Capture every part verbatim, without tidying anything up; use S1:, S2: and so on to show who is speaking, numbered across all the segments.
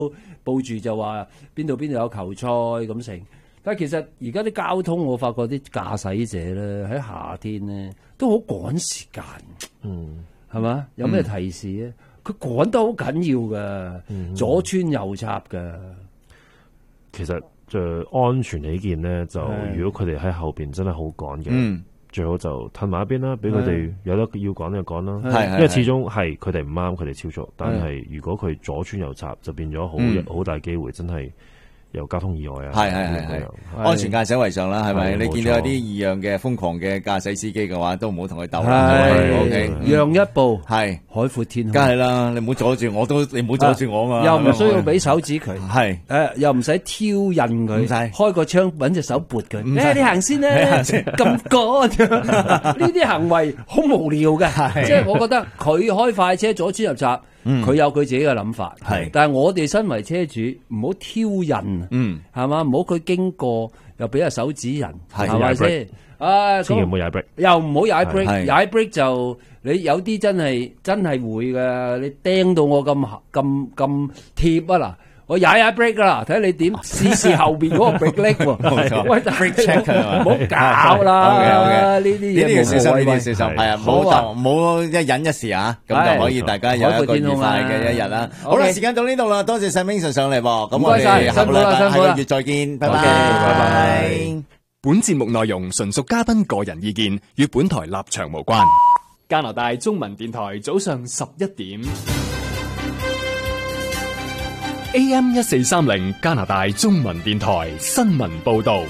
S1: 報住就話邊度邊度有球賽咁成。但係其實而家啲交通，我發覺啲駕駛者咧喺夏天咧都好趕時間，
S2: 嗯，
S1: 係嘛？有咩提示咧？佢趕得好緊要噶，
S2: 嗯、
S1: 左穿右插噶。
S2: 其實就安全起見咧，就如果佢哋喺後邊真係好趕嘅。嗯最好就褪埋一邊啦，俾佢哋有得要趕就趕啦。係，因為始終係佢哋唔啱，佢哋超速。但係如果佢左穿右插，就變咗好好大機會，真係有交通意外啊！
S3: 係係係係，安全駕駛為上啦，係咪？你見到有啲異樣嘅瘋狂嘅駕駛司機嘅話，都唔好同佢鬥啦。
S1: 係 ，OK，讓一步，係海闊天空。
S3: 梗係啦，你唔好阻住我，都你唔好阻住我嘛。
S1: 又唔需要俾手指佢，
S3: 係
S1: 誒，又唔使挑釁佢，
S3: 唔使
S1: 開個窗揾隻手撥佢。誒，你行先啦，咁趕，呢啲行為好無聊嘅。即係我覺得佢開快車左穿右插。佢、嗯、有佢自己嘅諗法，係，但係我哋身為車主唔好挑釁，嗯，係嘛，唔好佢經過又俾下手指人，係咪先？啊，
S2: 千祈唔好踩 brake，
S1: 又唔好踩 brake，踩 brake 就你有啲真係真係會㗎，你釘到我咁咁咁貼啊嗱！我踩下 brake 噶啦，睇下你點試試後邊嗰個 brake 喎。冇錯，喂 brake check 唔好搞啦。呢啲嘢
S3: 呢啲要小心，呢啲要小心。係啊，唔好就唔好一忍一時啊，咁就可以大家有一個愉快嘅一日啦。好啦，時間到呢度啦，多謝晒 Vincent 上嚟喎。咁我哋下個禮拜下個月再見，拜拜。拜拜。
S4: 本節目內容純屬嘉賓個人意見，與本台立場無關。加拿大中文電台早上十一點。A M 一四三零加拿大中文電台新聞報道。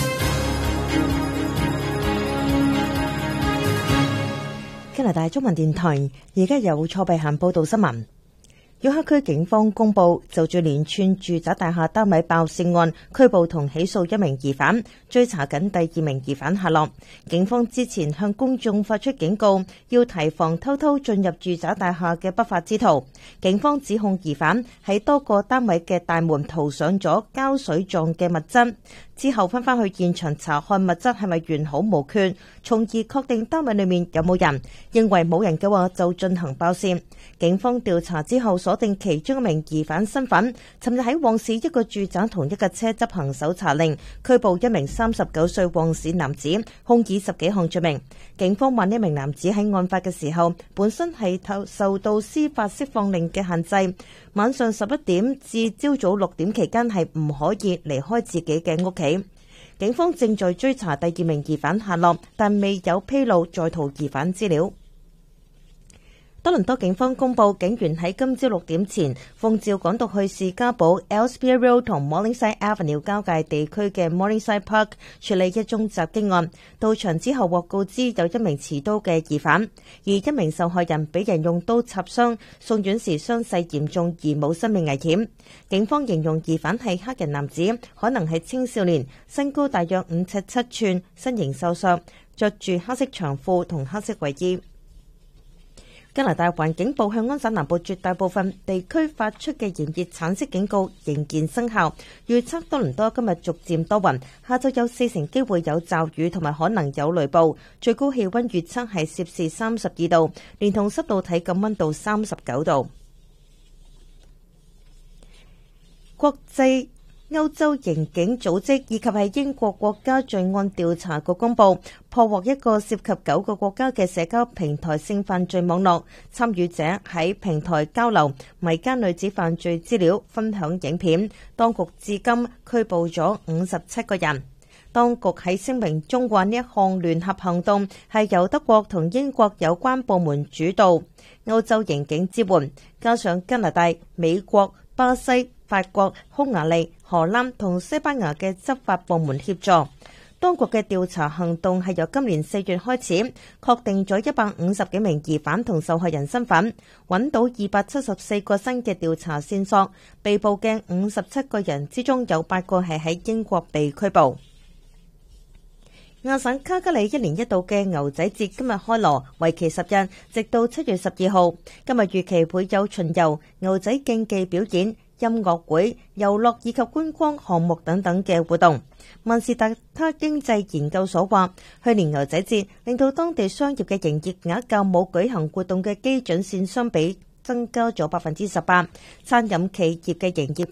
S5: 加拿大中文電台而家有錯別限報道新聞。約克區警方公布就住連串住宅大廈單位爆竊案拘捕同起訴一名疑犯，追查緊第二名疑犯下落。警方之前向公眾發出警告，要提防偷偷進入住宅大廈嘅不法之徒。警方指控疑犯喺多個單位嘅大門塗上咗膠水狀嘅物質，之後翻返去現場查看物質係咪完好無缺，從而確定單位裏面有冇人。認為冇人嘅話就進行爆竊。警方調查之後鎖定其中一名疑犯身份，尋日喺旺市一個住宅同一架車執行搜查令，拘捕一名三十九歲旺市男子，控以十幾項罪名。警方話呢名男子喺案發嘅時候本身係受到司法釋放令嘅限制，晚上十一點至朝早六點期間係唔可以離開自己嘅屋企。警方正在追查第二名疑犯下落，但未有披露在逃疑犯資料。多倫多警方公布，警員喺今朝六點前奉召趕到去士嘉堡 Ellesmere Road 同 Morningside Avenue 交界地區嘅 Morningside Park 處理一宗襲擊案。到場之後獲告知有一名持刀嘅疑犯，而一名受害人俾人用刀插傷，送院時傷勢嚴重而冇生命危險。警方形容疑犯係黑人男子，可能係青少年，身高大約五尺七寸，身形瘦削，着住黑色長褲同黑色衛衣。加拿大環境部向安省南部絕大部分地區發出嘅炎熱橙色警告仍然生效，預測多倫多今日逐漸多雲，下晝有四成機會有驟雨同埋可能有雷暴，最高氣溫預測係攝氏三十二度，連同濕度體感溫度三十九度。國際歐洲刑警組織以及係英國國家罪案調查局公佈，破獲一個涉及九個國家嘅社交平台性犯罪網絡，參與者喺平台交流迷姦女子犯罪資料，分享影片。當局至今拘捕咗五十七個人。當局喺聲明中話，呢一項聯合行動係由德國同英國有關部門主導，歐洲刑警支援，加上加拿大、美國、巴西、法國、匈牙利、荷蘭同西班牙嘅執法部門協助。當局嘅調查行動係由今年四月開始，確定咗一百五十幾名疑犯同受害人身份，揾到二百七十四個新嘅調查線索。被捕嘅五十七個人之中，有八個係喺英國被拘捕。亞省卡加里一年一度嘅牛仔節今日開鑼，為期十日，直到七月十二號。今日預期會有巡遊、牛仔競技表演、音樂會、遊樂以及觀光項目等等嘅活動。萬事達他經濟研究所話，去年牛仔節令到當地商業嘅營業額較冇舉行活動嘅基準線相比增加咗百分之十八，餐飲企業嘅營業